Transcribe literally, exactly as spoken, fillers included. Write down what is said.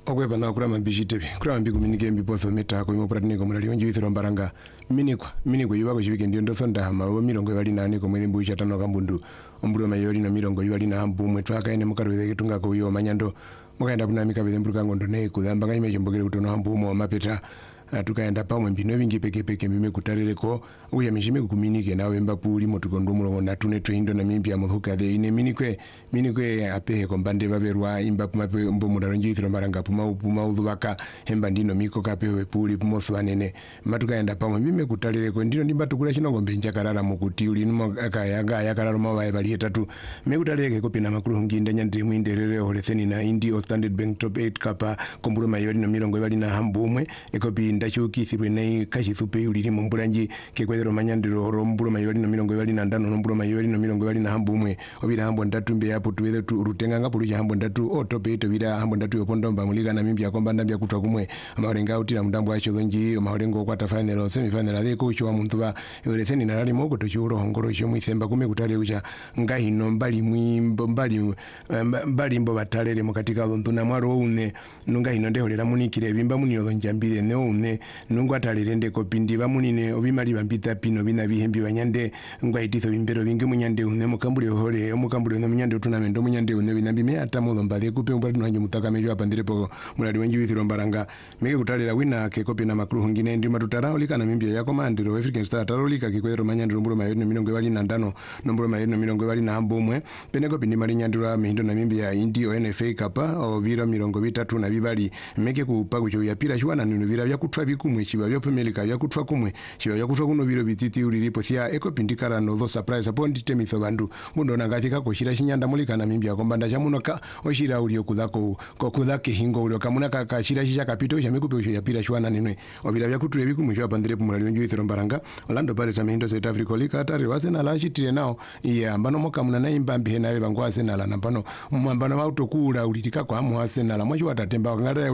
okwepa na kurama mbishitebi kurama mbiku minike mbipotho meta ko imopratini ko mulali onji withiro mbaranga minikwa minikwa yibako chibike ndio ndo thonda hama wo mirongo bali nane ko mwezi mbucha tano kambundu omburo mayori na mirongo bali na hambu mwetu akaene mukarweze kitunga ko yo manyando mukaenda kunamika bidhe mburuka ngondo ne kudhamba ngaime chimbogere kutono hambu mo mapeta tukaenda pamwe mbino vingi peke peke mime kutareleko uya mishime kuminike nawe mbapuli motukondo mulongo natune twindo na mimpi amuhuka the ine minikwe minikwe apehe kombande baberwa imba pumape mbo mudaronji ithiro maranga puma upuma udhubaka hemba ndino miko kapewe puli pumosu anene matukaenda pamwe mime kutareleko ndino ndimba tukula chinongo mbenja karara mukuti uli numo akayaga yakararo mawa bali etatu me kutareleke kopina makuru hunginda nyandri mwinderere holetheni na indi o Standard Bank top eight kapa komburo mayori na mirongo bali na hambumwe ekopi ndachuki thirwe kashi thupe uliri mumburanji kekwedero manyandiro romburo mayori na mirongo bali na ndano romburo mayori na mirongo bali na hambumwe obira hambo ndatu mbe yapo tuweze tu rutenga ngapo hambo ndatu o top eight bira hambo ndatu yopondomba mulika na mimbi akomba ndambya kutwa kumwe amarenga utira mudambo acho zonji amarengo kwata final semi final ade ko cho muntu ba yoretheni na rali moko to churo hongoro cho mwithemba kume kutale ucha ngahino mbali mwimbo mbali mbali mbo batalere mukatika lontuna mwaro une nunga hino ndeholera munikire bimba munyo zonjambire ne une nungu atalirende kopindi bamunine obimali bambita pino bina bihembi banyande ngwa ititho bimbero bingi munyande une mukambule hole omukambule ne munyande tunamendo munyande une binambi me atamulo mbale kupe mbali nanje mutaka mejo apandire po mulali wenji withiro mbaranga mege kutalira wina ke kopi na makuru hungine ndi matutara olika na mimbi ya komandiro African Star tarolika kikwero manyande mburo mayoni na mirongo bali na ndano nomburo mayoni na mirongo bali na hambomwe pene kopi ndi mali nyandura mihindo na mimbi ya indi o N F A kapa o vira mirongo bitatu na bibali mege kupagu cho yapira shwana nino vira vya kutwa bikumwe chiba byo pemelika bya kutwa kumwe chiba bya kutwa kuno biro bititi uliripo thia eko pindikara no tho surprise upon temitho bandu mundo nangathika ko shira shinyanda mulika na mimbi akombanda chamuno ka oshira ulio kuthako ko kuthake hingo ulio kamuna ka ka shira shisha kapito sha mikupe usho yapira shwana ninwe obira bya kutwa bikumwe cho apandire po mulali wenju ithiro mbaranga Orlando Piratesamindo South Africa lika tari wasena la shitire nao iye ambano moka muna na imbambi he nawe bangwa Arsenal na pano mwambano mauto kula ulitika kwa amu Arsenal mwacho watatemba ngara